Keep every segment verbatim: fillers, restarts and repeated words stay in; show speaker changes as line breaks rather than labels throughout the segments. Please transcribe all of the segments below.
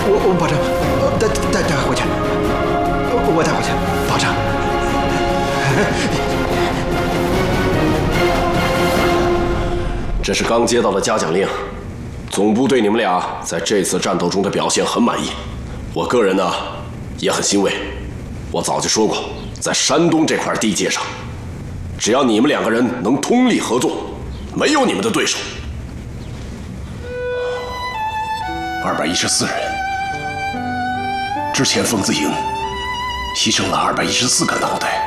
我我保证，带带带回去，我带回去，保证。
这是刚接到的嘉奖令，总部对你们俩在这次战斗中的表现很满意，我个人呢也很欣慰。我早就说过，在山东这块地界上，只要你们两个人能通力合作，没有你们的对手。
二百一十四人，之前疯子营牺牲了二百一十四个脑袋，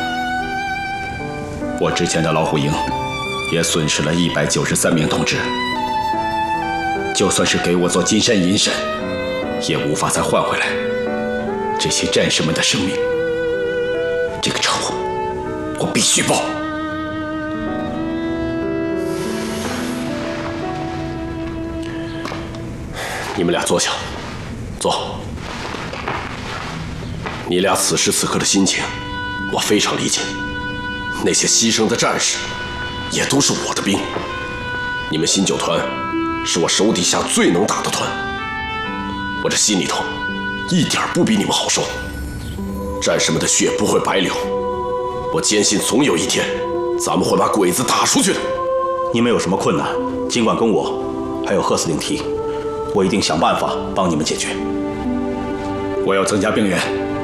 我之前的老虎营也损失了一百九十三名同志，就算是给我做金山银山，也无法再换回来这些战士们的生命。这个仇我必须报。
你们俩坐下，坐。你俩此时此刻的心情，我非常理解。那些牺牲的战士，也都是我的兵。你们新九团，是我手底下最能打的团。我这心里头，一点不比你们好受。战士们的血不会白流，我坚信总有一天，咱们会把鬼子打出去的。
你们有什么困难，尽管跟我，还有贺司令提。我一定想办法帮你们解决。
我要增加兵员。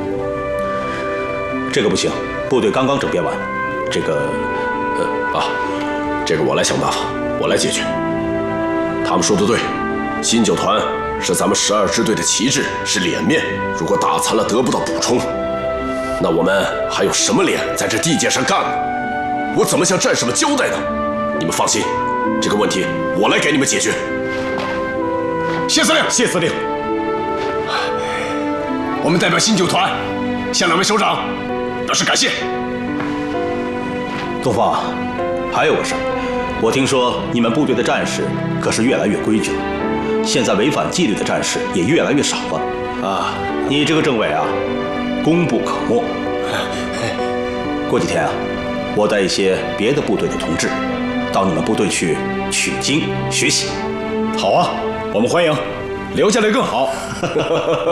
这个不行，部队刚刚整编完。这个，
呃啊，这个我来想办法，我来解决。他们说的对，新九团是咱们十二支队的旗帜，是脸面。如果打残了得不到补充，那我们还有什么脸在这地界上干呢？我怎么向战士们交代呢？你们放心，这个问题我来给你们解决。
谢司令，
谢司令，
我们代表新九团向两位首长表示感谢。
东方，还有个事儿，我听说你们部队的战士可是越来越规矩了，现在违反纪律的战士也越来越少了啊！你这个政委啊，功不可没。过几天啊，我带一些别的部队的同志到你们部队去取经学习。
好啊，我们欢迎，留下来更好。